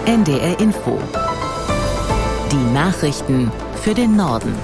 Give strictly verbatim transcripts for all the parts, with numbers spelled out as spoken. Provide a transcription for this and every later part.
N D R Info. Die Nachrichten für den Norden.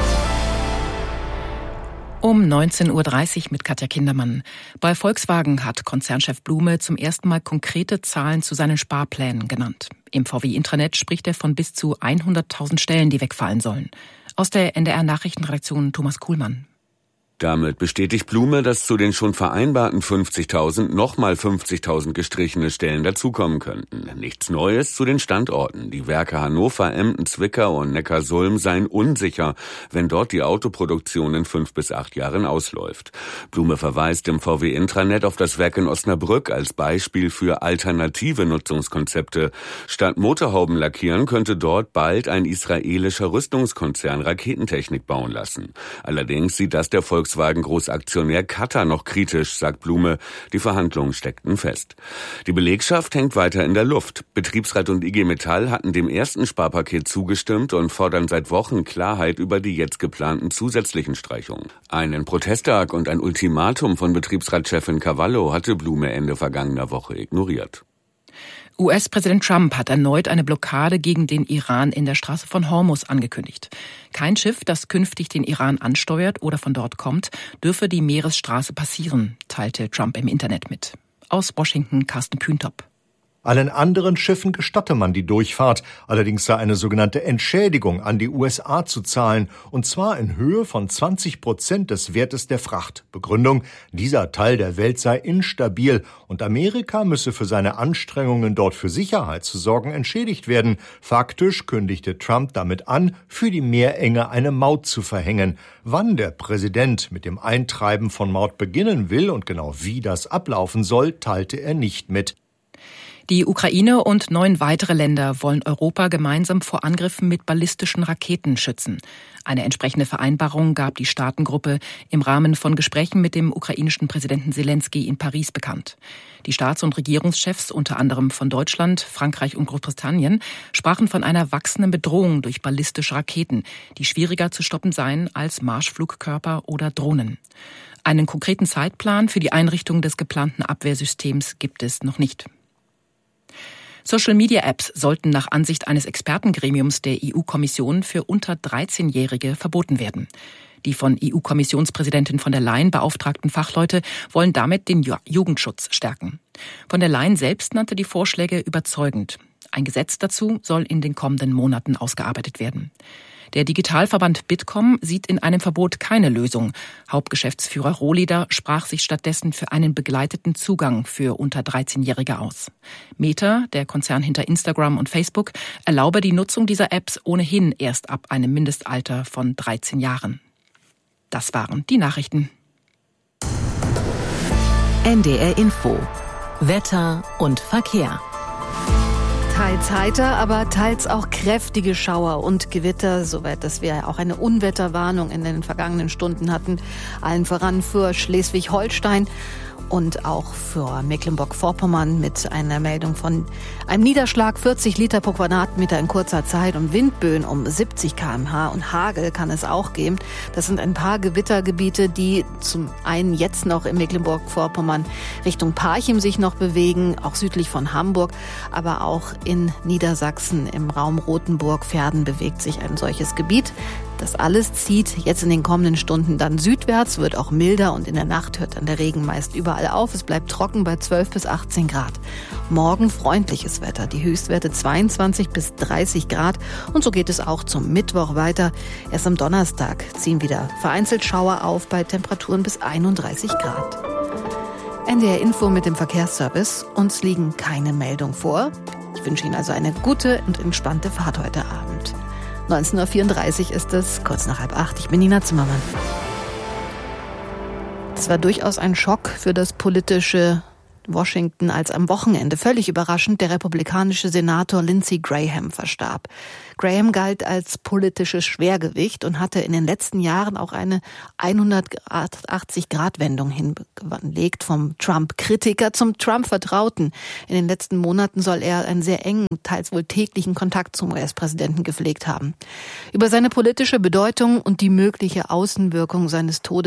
Um neunzehn Uhr dreißig mit Katja Kindermann. Bei Volkswagen hat Konzernchef Blume zum ersten Mal konkrete Zahlen zu seinen Sparplänen genannt. Im V W-Intranet spricht er von bis zu hunderttausend Stellen, die wegfallen sollen. Aus der N D R-Nachrichtenredaktion Thomas Kuhlmann. Damit bestätigt Blume, dass zu den schon vereinbarten fünfzigtausend nochmal fünfzigtausend gestrichene Stellen dazukommen könnten. Nichts Neues zu den Standorten. Die Werke Hannover, Emden, Zwickau und Neckarsulm seien unsicher, wenn dort die Autoproduktion in fünf bis acht Jahren ausläuft. Blume verweist im V W-Intranet auf das Werk in Osnabrück als Beispiel für alternative Nutzungskonzepte. Statt Motorhauben lackieren könnte dort bald ein israelischer Rüstungskonzern Raketentechnik bauen lassen. Allerdings sieht das der Volkswagen Volkswagen-Großaktionär Qatar noch kritisch, sagt Blume. Die Verhandlungen steckten fest. Die Belegschaft hängt weiter in der Luft. Betriebsrat und I G Metall hatten dem ersten Sparpaket zugestimmt und fordern seit Wochen Klarheit über die jetzt geplanten zusätzlichen Streichungen. Einen Protesttag und ein Ultimatum von Betriebsratschefin Cavallo hatte Blume Ende vergangener Woche ignoriert. U S-Präsident Trump hat erneut eine Blockade gegen den Iran in der Straße von Hormuz angekündigt. Kein Schiff, das künftig den Iran ansteuert oder von dort kommt, dürfe die Meeresstraße passieren, teilte Trump im Internet mit. Aus Washington Carsten Kühntop. Allen anderen Schiffen gestatte man die Durchfahrt. Allerdings sei eine sogenannte Entschädigung an die U S A zu zahlen, und zwar in Höhe von zwanzig Prozent des Wertes der Fracht. Begründung: dieser Teil der Welt sei instabil und Amerika müsse für seine Anstrengungen, dort für Sicherheit zu sorgen, entschädigt werden. Faktisch kündigte Trump damit an, für die Meerenge eine Maut zu verhängen. Wann der Präsident mit dem Eintreiben von Maut beginnen will und genau wie das ablaufen soll, teilte er nicht mit. Die Ukraine und neun weitere Länder wollen Europa gemeinsam vor Angriffen mit ballistischen Raketen schützen. Eine entsprechende Vereinbarung gab die Staatengruppe im Rahmen von Gesprächen mit dem ukrainischen Präsidenten Selenskyj in Paris bekannt. Die Staats- und Regierungschefs, unter anderem von Deutschland, Frankreich und Großbritannien, sprachen von einer wachsenden Bedrohung durch ballistische Raketen, die schwieriger zu stoppen seien als Marschflugkörper oder Drohnen. Einen konkreten Zeitplan für die Einrichtung des geplanten Abwehrsystems gibt es noch nicht. Social-Media-Apps sollten nach Ansicht eines Expertengremiums der E U-Kommission für unter dreizehnjährige verboten werden. Die von E U-Kommissionspräsidentin von der Leyen beauftragten Fachleute wollen damit den Jugendschutz stärken. Von der Leyen selbst nannte die Vorschläge überzeugend. Ein Gesetz dazu soll in den kommenden Monaten ausgearbeitet werden. Der Digitalverband Bitkom sieht in einem Verbot keine Lösung. Hauptgeschäftsführer Rohleder sprach sich stattdessen für einen begleiteten Zugang für unter dreizehnjährige aus. Meta, der Konzern hinter Instagram und Facebook, erlaube die Nutzung dieser Apps ohnehin erst ab einem Mindestalter von dreizehn Jahren. Das waren die Nachrichten. N D R Info. Wetter und Verkehr. Teils heiter, aber teils auch kräftige Schauer und Gewitter, soweit dass wir auch eine Unwetterwarnung in den vergangenen Stunden hatten. Allen voran für Schleswig-Holstein und auch für Mecklenburg-Vorpommern mit einer Meldung von einem Niederschlag vierzig Liter pro Quadratmeter in kurzer Zeit und Windböen um siebzig Kilometer pro Stunde und Hagel kann es auch geben. Das sind ein paar Gewittergebiete, die zum einen jetzt noch in Mecklenburg-Vorpommern Richtung Parchim sich noch bewegen, auch südlich von Hamburg, aber auch in Niedersachsen im Raum Rothenburg-Verden bewegt sich ein solches Gebiet. Das alles zieht jetzt in den kommenden Stunden dann südwärts, wird auch milder und in der Nacht hört dann der Regen meist überall auf. Es bleibt trocken bei zwölf bis achtzehn Grad. Morgen freundliches Wetter, die Höchstwerte zweiundzwanzig bis dreißig Grad und so geht es auch zum Mittwoch weiter. Erst am Donnerstag ziehen wieder vereinzelt Schauer auf bei Temperaturen bis einunddreißig Grad. N D R Info mit dem Verkehrsservice. Uns liegen keine Meldungen vor. Ich wünsche Ihnen also eine gute und entspannte Fahrt heute Abend. neunzehn Uhr vierunddreißig ist es, kurz nach halb acht. Ich bin Nina Zimmermann. Es war durchaus ein Schock für das politische Washington, als am Wochenende völlig überraschend der republikanische Senator Lindsey Graham verstarb. Graham galt als politisches Schwergewicht und hatte in den letzten Jahren auch eine hundertachtzig-Grad-Wendung hingelegt, vom Trump-Kritiker zum Trump-Vertrauten. In den letzten Monaten soll er einen sehr engen, teils wohl täglichen Kontakt zum U S-Präsidenten gepflegt haben. Über seine politische Bedeutung und die mögliche Außenwirkung seines Todes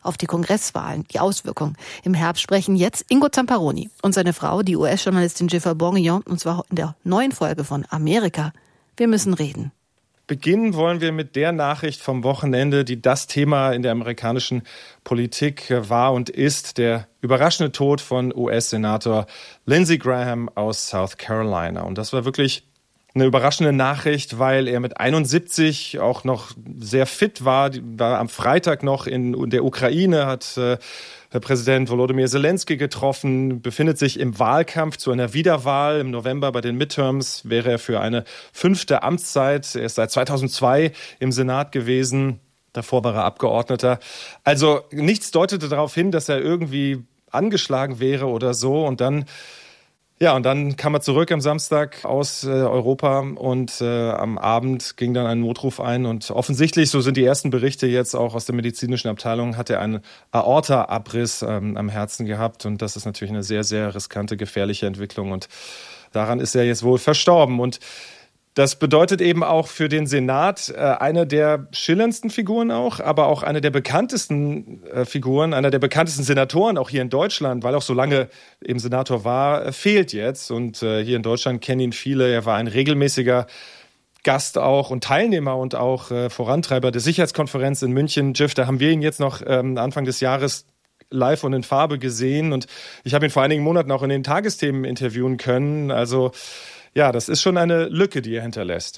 auf die Kongresswahlen, die Auswirkungen im Herbst, sprechen jetzt Ingo Zamparoni und seine Frau, die U S-Journalistin Jennifer Bourguignon, und zwar in der neuen Folge von Amerika. Wir müssen reden. Beginnen wollen wir mit der Nachricht vom Wochenende, die das Thema in der amerikanischen Politik war und ist: der überraschende Tod von U S-Senator Lindsey Graham aus South Carolina. Und das war wirklich eine überraschende Nachricht, weil er mit einundsiebzig auch noch sehr fit war. War am Freitag noch in der Ukraine, hat äh, Herr Präsident Volodymyr Zelensky getroffen, befindet sich im Wahlkampf zu einer Wiederwahl. Im November bei den Midterms wäre er für eine fünfte Amtszeit. Er ist seit zweitausendzwei im Senat gewesen. Davor war er Abgeordneter. Also nichts deutete darauf hin, dass er irgendwie angeschlagen wäre oder so. Und dann Ja, und dann kam er zurück am Samstag aus äh, Europa und äh, am Abend ging dann ein Notruf ein und offensichtlich, so sind die ersten Berichte jetzt auch aus der medizinischen Abteilung, hat er einen Aorta-Abriss ähm, am Herzen gehabt und das ist natürlich eine sehr, sehr riskante, gefährliche Entwicklung und daran ist er jetzt wohl verstorben. Und das bedeutet eben auch für den Senat äh, eine der schillerndsten Figuren auch, aber auch eine der bekanntesten äh, Figuren, einer der bekanntesten Senatoren auch hier in Deutschland, weil er auch so lange eben Senator war, äh, fehlt jetzt. Und äh, hier in Deutschland kennen ihn viele. Er war ein regelmäßiger Gast auch und Teilnehmer und auch äh, Vorantreiber der Sicherheitskonferenz in München. Jeff, da haben wir ihn jetzt noch ähm, Anfang des Jahres live und in Farbe gesehen. Und ich habe ihn vor einigen Monaten auch in den Tagesthemen interviewen können. Also ja, das ist schon eine Lücke, die er hinterlässt.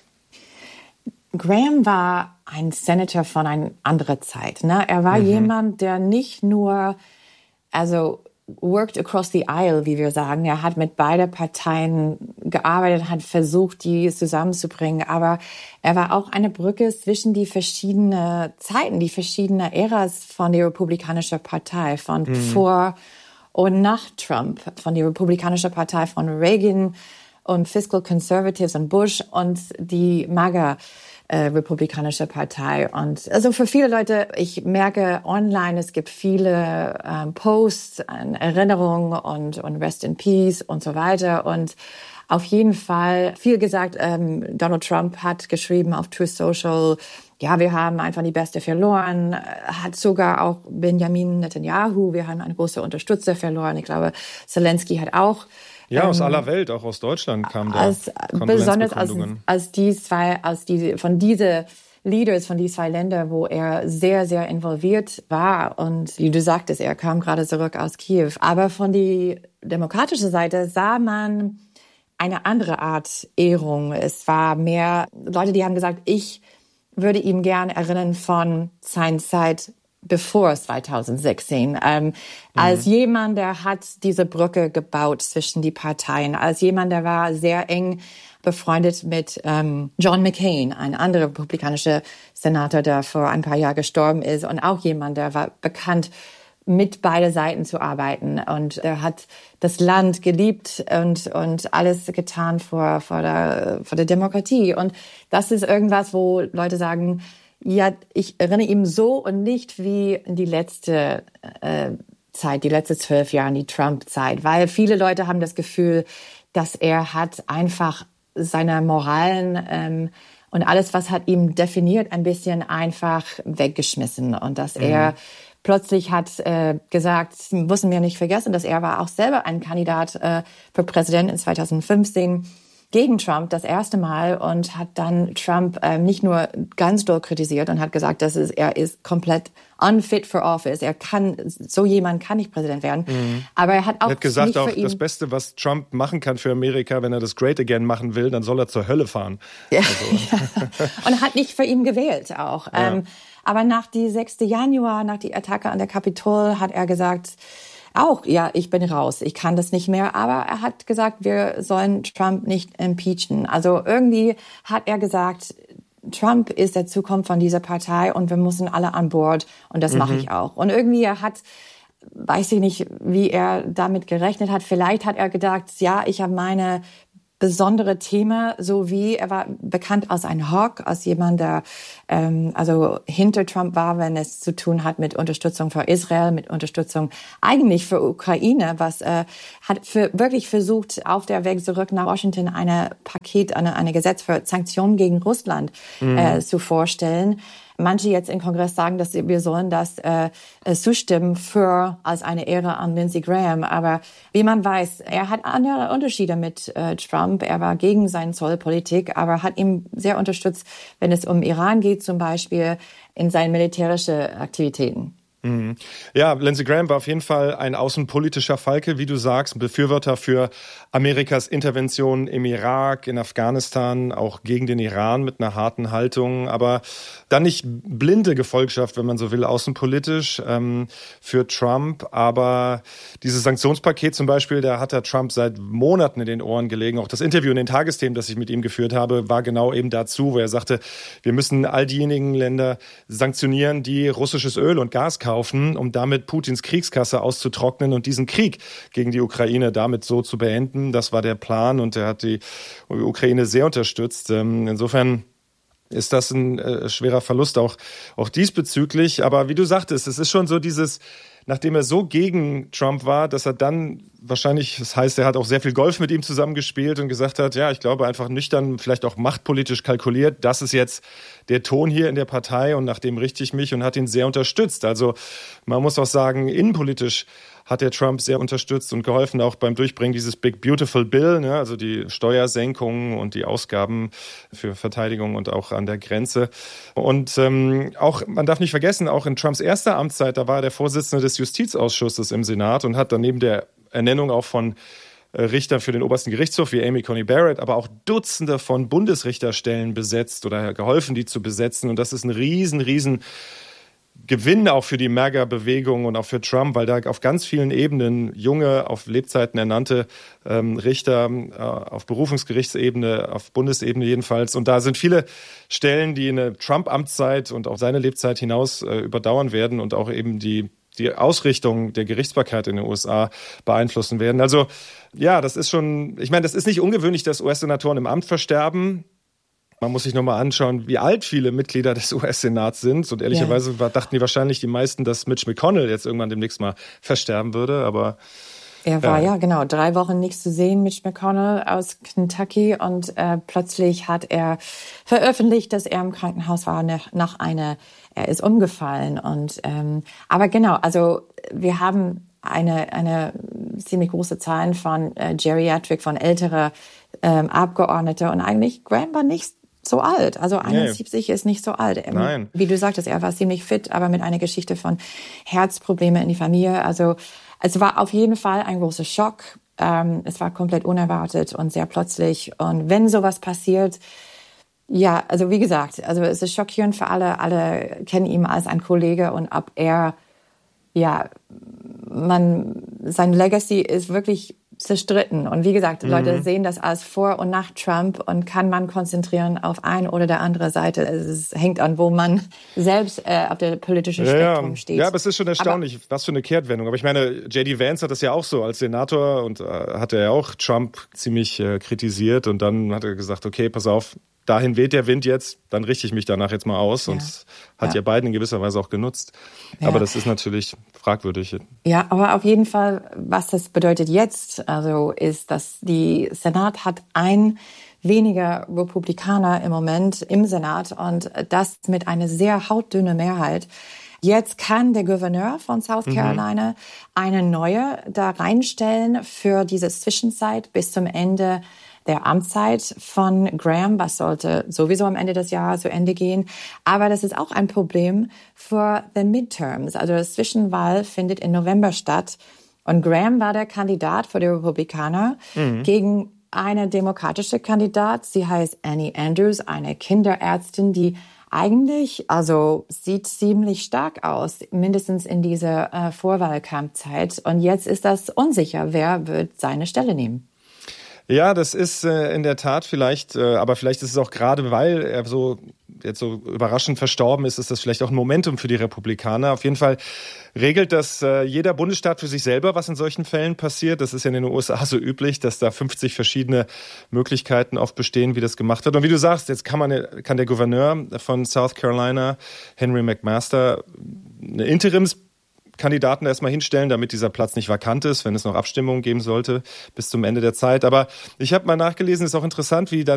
Graham war ein Senator von einer anderen Zeit. Ne? Er war mhm. jemand, der nicht nur, also worked across the aisle, wie wir sagen. Er hat mit beiden Parteien gearbeitet, hat versucht, die zusammenzubringen. Aber er war auch eine Brücke zwischen die verschiedenen Zeiten, die verschiedenen Äras von der Republikanischen Partei, von mhm. vor und nach Trump, von der Republikanischen Partei von Reagan und Fiscal Conservatives und Bush und die MAGA äh, Republikanische Partei. Und also für viele Leute, ich merke online, es gibt viele ähm, Posts, Erinnerungen und, und Rest in Peace und so weiter. Und auf jeden Fall viel gesagt, ähm, Donald Trump hat geschrieben auf Truth Social, ja, wir haben einfach die Beste verloren, hat sogar auch Benjamin Netanyahu, wir haben eine große Unterstützer verloren. Ich glaube, Zelensky hat auch Ja, aus ähm, aller Welt, auch aus Deutschland kam da als, besonders als, als die zwei, als die, von diese Leaders von diesen zwei Ländern, wo er sehr, sehr involviert war. Und wie du sagtest, er kam gerade zurück aus Kiew. Aber von der demokratischen Seite sah man eine andere Art Ehrung. Es war mehr Leute, die haben gesagt, ich würde ihm gern erinnern von seiner Zeit bevor zweitausendsechzehn, ähm, mhm. als jemand, der hat diese Brücke gebaut zwischen die Parteien, als jemand, der war sehr eng befreundet mit ähm, John McCain, ein anderer republikanischer Senator, der vor ein paar Jahren gestorben ist und auch jemand, der war bekannt, mit beiden Seiten zu arbeiten und er hat das Land geliebt und und alles getan vor vor der vor der Demokratie und das ist irgendwas, wo Leute sagen, ja, ich erinnere ihn so und nicht wie in die letzte äh, Zeit, die letzte zwölf Jahre, die Trump-Zeit. Weil viele Leute haben das Gefühl, dass er hat einfach seine Moralen ähm, und alles, was hat ihm definiert, ein bisschen einfach weggeschmissen. Und dass mhm. er plötzlich hat äh, gesagt, müssen wir nicht vergessen, dass er war auch selber ein Kandidat äh, für Präsident in zweitausendfünfzehn gegen Trump das erste Mal und hat dann Trump ähm, nicht nur ganz doll kritisiert und hat gesagt, dass es, er ist komplett unfit for office. Er kann, so jemand kann nicht Präsident werden. Mhm. Aber er hat auch er hat gesagt, nicht auch für ihn, das Beste, was Trump machen kann für Amerika, wenn er das Great Again machen will, dann soll er zur Hölle fahren. Ja, also. ja. Und hat nicht für ihn gewählt auch. Ja. Ähm, aber nach die sechsten Januar, nach die Attacke an der Kapitol, hat er gesagt, auch, ja, ich bin raus, ich kann das nicht mehr. Aber er hat gesagt, wir sollen Trump nicht impeachen. Also irgendwie hat er gesagt, Trump ist der Zukunft von dieser Partei und wir müssen alle an Bord und das mhm. mache ich auch. Und irgendwie er hat, weiß ich nicht, wie er damit gerechnet hat. Vielleicht hat er gedacht, ja, ich habe meine besondere Thema, so wie er war bekannt als ein Hawk, als jemand, der ähm, also hinter Trump war, wenn es zu tun hat mit Unterstützung für Israel, mit Unterstützung eigentlich für Ukraine, was äh, hat für, wirklich versucht, auf der Weg zurück nach Washington eine Paket, eine, eine Gesetz für Sanktionen gegen Russland mhm. äh, zu vorstellen. manche jetzt im Kongress sagen, dass wir sollen das äh, zustimmen für als eine Ehre an Lindsey Graham. Aber wie man weiß, er hat andere Unterschiede mit äh, Trump. Er war gegen seine Zollpolitik, aber hat ihm sehr unterstützt, wenn es um Iran geht, zum Beispiel in seinen militärischen Aktivitäten. Ja, Lindsey Graham war auf jeden Fall ein außenpolitischer Falke, wie du sagst, Befürworter für Amerikas Intervention im Irak, in Afghanistan, auch gegen den Iran mit einer harten Haltung, aber dann nicht blinde Gefolgschaft, wenn man so will, außenpolitisch ähm, für Trump. Aber dieses Sanktionspaket zum Beispiel, da hat er Trump seit Monaten in den Ohren gelegen. Auch das Interview in den Tagesthemen, das ich mit ihm geführt habe, war genau eben dazu, wo er sagte, wir müssen all diejenigen Länder sanktionieren, die russisches Öl und Gas kaufen, um damit Putins Kriegskasse auszutrocknen und diesen Krieg gegen die Ukraine damit so zu beenden. Das war der Plan und er hat die Ukraine sehr unterstützt. Insofern ist das ein äh, schwerer Verlust auch, auch diesbezüglich. Aber wie du sagtest, es ist schon so dieses, nachdem er so gegen Trump war, dass er dann wahrscheinlich, das heißt, er hat auch sehr viel Golf mit ihm zusammengespielt und gesagt hat, ja, ich glaube einfach nüchtern, vielleicht auch machtpolitisch kalkuliert, das ist jetzt der Ton hier in der Partei und nach dem richte ich mich, und hat ihn sehr unterstützt. Also man muss auch sagen, innenpolitisch hat der Trump sehr unterstützt und geholfen, auch beim Durchbringen dieses Big Beautiful Bill, ne, also die Steuersenkungen und die Ausgaben für Verteidigung und auch an der Grenze. Und ähm, auch, man darf nicht vergessen, auch in Trumps erster Amtszeit, da war er der Vorsitzende des Justizausschusses im Senat und hat dann neben der Ernennung auch von Richter für den obersten Gerichtshof wie Amy Coney Barrett, aber auch Dutzende von Bundesrichterstellen besetzt oder geholfen, die zu besetzen. Und das ist ein riesen, riesen Gewinn auch für die MAGA-Bewegung und auch für Trump, weil da auf ganz vielen Ebenen junge, auf Lebzeiten ernannte ähm, Richter äh, auf Berufungsgerichtsebene, auf Bundesebene jedenfalls. Und da sind viele Stellen, die eine Trump-Amtszeit und auch seine Lebzeit hinaus äh, überdauern werden und auch eben die die Ausrichtung der Gerichtsbarkeit in den U S A beeinflussen werden. Also ja, das ist schon, ich meine, das ist nicht ungewöhnlich, dass U S-Senatoren im Amt versterben. Man muss sich nochmal anschauen, wie alt viele Mitglieder des U S-Senats sind. Und ehrlicherweise ja. dachten die wahrscheinlich die meisten, dass Mitch McConnell jetzt irgendwann demnächst mal versterben würde. Aber er war ja. ja genau drei Wochen nichts zu sehen, Mitch McConnell aus Kentucky. Und äh, plötzlich hat er veröffentlicht, dass er im Krankenhaus war nach, nach einer, er ist umgefallen. Und ähm, aber genau, also wir haben eine eine ziemlich große Zahl von äh, Geriatric, von ältere ähm, Abgeordnete. Und eigentlich Graham war nicht so alt. Also einundsiebzig nee. ist nicht so alt. Nein. Wie du sagtest, er war ziemlich fit, aber mit einer Geschichte von Herzproblemen in die Familie. Also es war auf jeden Fall ein großer Schock. Ähm, es war komplett unerwartet und sehr plötzlich. Und wenn sowas passiert, ja, also wie gesagt, also es ist schockierend für alle. Alle kennen ihn als einen Kollege und ob er, ja, man, sein Legacy ist wirklich zerstritten. Und wie gesagt, mhm. Leute sehen das als vor und nach Trump und kann man konzentrieren auf eine oder der andere Seite. Es hängt an, wo man selbst äh, auf der politischen Spektrum ja, steht. Ja, aber es ist schon erstaunlich, aber, was für eine Kehrtwendung. Aber ich meine, J D Vance hat das ja auch so als Senator und äh, hat er ja auch Trump ziemlich äh, kritisiert und dann hat er gesagt, okay, pass auf, dahin weht der Wind jetzt, dann richte ich mich danach jetzt mal aus. Ja. Und hat ja. ja Biden in gewisser Weise auch genutzt. Ja. Aber das ist natürlich fragwürdig. Ja, aber auf jeden Fall, was das bedeutet jetzt, also ist, dass die Senat hat ein weniger Republikaner im Moment im Senat und das mit einer sehr hautdünne Mehrheit. Jetzt kann der Gouverneur von South Carolina mhm. eine neue da reinstellen für diese Zwischenzeit bis zum Ende der Amtszeit von Graham, was sollte sowieso am Ende des Jahres zu Ende gehen. Aber das ist auch ein Problem für the Midterms. Also das Zwischenwahl findet im November statt. Und Graham war der Kandidat für die Republikaner mhm. gegen eine demokratische Kandidat. Sie heißt Annie Andrews, eine Kinderärztin, die eigentlich, also sieht ziemlich stark aus, mindestens in dieser äh, Vorwahlkampfzeit. Und jetzt ist das unsicher, wer wird seine Stelle nehmen. Ja, das ist äh, in der Tat vielleicht, äh, aber vielleicht ist es auch gerade, weil er so jetzt so überraschend verstorben ist, ist das vielleicht auch ein Momentum für die Republikaner. Auf jeden Fall regelt das äh, jeder Bundesstaat für sich selber, was in solchen Fällen passiert. Das ist ja in den U S A so üblich, dass da fünfzig verschiedene Möglichkeiten oft bestehen, wie das gemacht wird. Und wie du sagst, jetzt kann man kann der Gouverneur von South Carolina, Henry McMaster, eine Interims Kandidaten erstmal hinstellen, damit dieser Platz nicht vakant ist, wenn es noch Abstimmungen geben sollte bis zum Ende der Zeit. Aber ich habe mal nachgelesen, ist auch interessant, wie dann